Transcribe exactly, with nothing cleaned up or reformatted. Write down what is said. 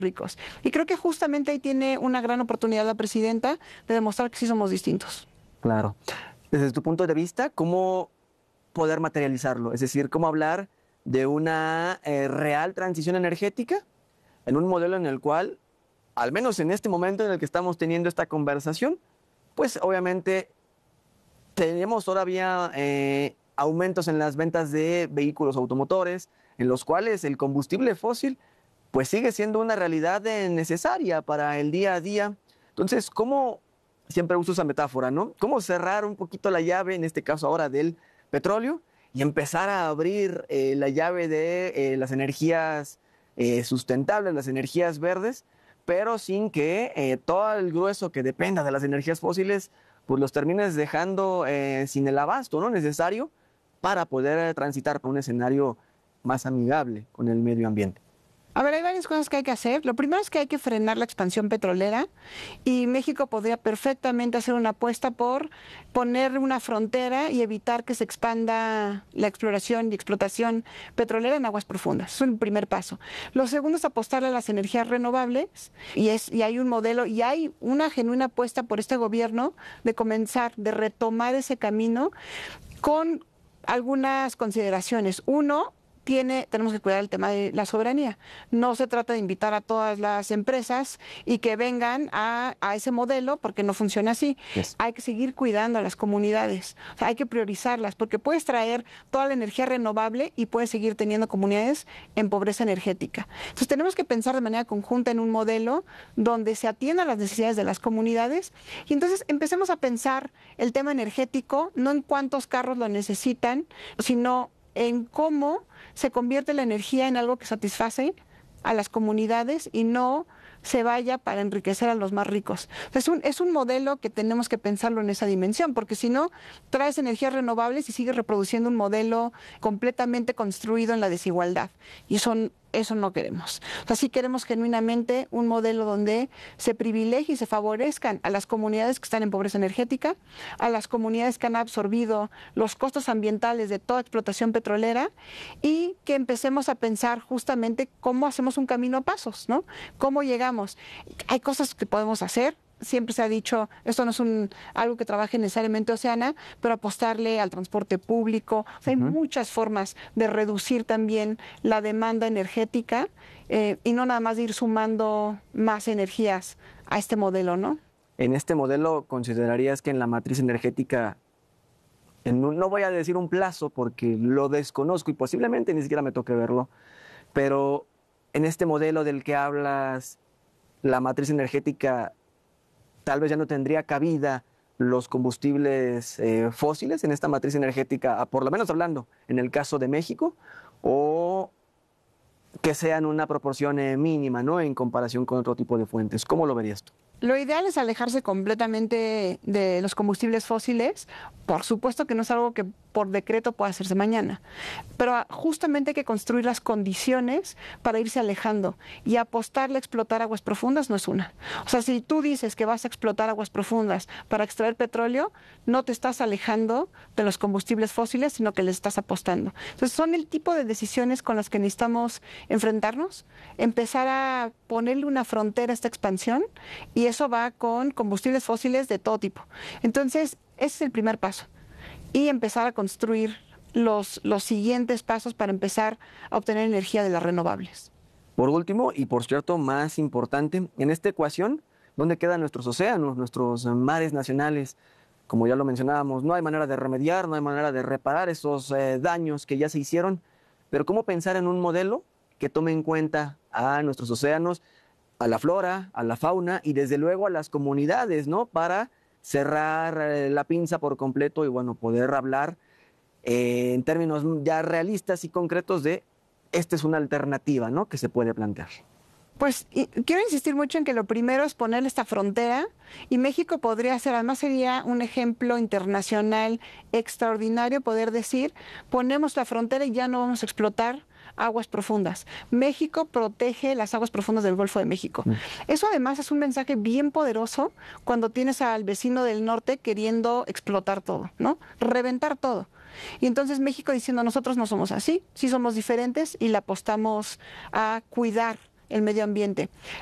ricos. Y creo que justamente ahí tiene una gran oportunidad la presidenta de demostrar que sí somos distintos. Claro. Desde tu punto de vista, ¿cómo poder materializarlo? Es decir, ¿cómo hablar de una eh, real transición energética en un modelo en el cual, al menos en este momento en el que estamos teniendo esta conversación, pues obviamente tenemos todavía eh, aumentos en las ventas de vehículos automotores, en los cuales el combustible fósil pues sigue siendo una realidad eh, necesaria para el día a día? Entonces, ¿cómo, siempre uso esa metáfora, ¿no? ¿Cómo cerrar un poquito la llave, en este caso ahora del petróleo, y empezar a abrir eh, la llave de eh, las energías eh, sustentables, las energías verdes, pero sin que eh, todo el grueso que dependa de las energías fósiles, pues los termines dejando eh, sin el abasto, ¿no?, necesario para poder transitar por un escenario más amigable con el medio ambiente? A ver, hay varias cosas que hay que hacer. Lo primero es que hay que frenar la expansión petrolera y México podría perfectamente hacer una apuesta por poner una frontera y evitar que se expanda la exploración y explotación petrolera en aguas profundas. Es un primer paso. Lo segundo es apostarle a las energías renovables y, es, y hay un modelo y hay una genuina apuesta por este gobierno de comenzar, de retomar ese camino con algunas consideraciones. Uno, Tiene, tenemos que cuidar el tema de la soberanía. No se trata de invitar a todas las empresas y que vengan a, a ese modelo, porque no funciona así. Yes. Hay que seguir cuidando a las comunidades, o sea, hay que priorizarlas, porque puedes traer toda la energía renovable y puedes seguir teniendo comunidades en pobreza energética. Entonces tenemos que pensar de manera conjunta en un modelo donde se atiendan las necesidades de las comunidades y entonces empecemos a pensar el tema energético, no en cuántos carros lo necesitan, sino en cómo se convierte la energía en algo que satisface a las comunidades y no se vaya para enriquecer a los más ricos. Es un, es un modelo que tenemos que pensarlo en esa dimensión, porque si no, traes energías renovables y sigues reproduciendo un modelo completamente construido en la desigualdad. Y eso, eso no queremos. O sea, sí queremos genuinamente un modelo donde se privilegie y se favorezcan a las comunidades que están en pobreza energética, a las comunidades que han absorbido los costos ambientales de toda explotación petrolera y que empecemos a pensar justamente cómo hacemos un camino a pasos, ¿no? Cómo llegamos. Hay cosas que podemos hacer. Siempre se ha dicho, esto no es un, algo que trabaje necesariamente Oceana, pero apostarle al transporte público. O sea, uh-huh. Hay muchas formas de reducir también la demanda energética eh, y no nada más de ir sumando más energías a este modelo, ¿no? En este modelo, ¿considerarías que en la matriz energética, en un, no voy a decir un plazo porque lo desconozco y posiblemente ni siquiera me toque verlo, pero en este modelo del que hablas, la matriz energética tal vez ya no tendría cabida los combustibles eh, fósiles en esta matriz energética, por lo menos hablando en el caso de México, o que sean una proporción eh, mínima, ¿no?, en comparación con otro tipo de fuentes? ¿Cómo lo verías tú? Lo ideal es alejarse completamente de los combustibles fósiles. Por supuesto que no es algo que por decreto pueda hacerse mañana, pero justamente hay que construir las condiciones para irse alejando y apostarle a explotar aguas profundas no es una. O sea, si tú dices que vas a explotar aguas profundas para extraer petróleo, no te estás alejando de los combustibles fósiles, sino que les estás apostando. Entonces son el tipo de decisiones con las que necesitamos enfrentarnos, empezar a ponerle una frontera a esta expansión y eso va con combustibles fósiles de todo tipo. Entonces, ese es el primer paso. Y empezar a construir los, los siguientes pasos para empezar a obtener energía de las renovables. Por último, y por cierto, más importante, en esta ecuación, ¿dónde quedan nuestros océanos, nuestros mares nacionales? Como ya lo mencionábamos, no hay manera de remediar, no hay manera de reparar esos eh, daños que ya se hicieron, pero ¿cómo pensar en un modelo que tome en cuenta a nuestros océanos, a la flora, a la fauna y desde luego a las comunidades, ¿no?, para cerrar eh, la pinza por completo y bueno, poder hablar eh, en términos ya realistas y concretos de esta es una alternativa, ¿no?, que se puede plantear? Pues y, quiero insistir mucho en que lo primero es poner esta frontera y México podría ser, además sería un ejemplo internacional extraordinario poder decir, ponemos la frontera y ya no vamos a explotar aguas profundas. México protege las aguas profundas del Golfo de México. Mm. Eso además es un mensaje bien poderoso cuando tienes al vecino del norte queriendo explotar todo, ¿no? Reventar todo. Y entonces México diciendo nosotros no somos así, sí somos diferentes y le apostamos a cuidar el medio ambiente.